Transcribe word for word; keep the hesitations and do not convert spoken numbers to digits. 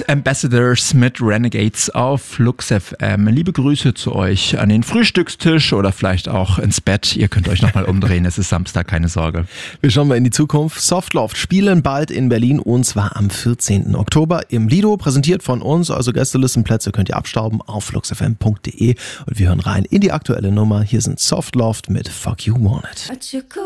Ambassadors mit Renegades auf Flux F M. Liebe Grüße zu euch an den Frühstückstisch oder vielleicht auch ins Bett. Ihr könnt euch nochmal umdrehen, es ist Samstag, keine Sorge. Wir schauen mal in die Zukunft. Softloft spielen bald in Berlin und zwar am vierzehnten Oktober im Lido, präsentiert von uns. Also Gästelistenplätze könnt ihr abstauben auf flux f m punkt d e und wir hören rein in die aktuelle Nummer. Hier sind Softloft mit Fuck You Want It.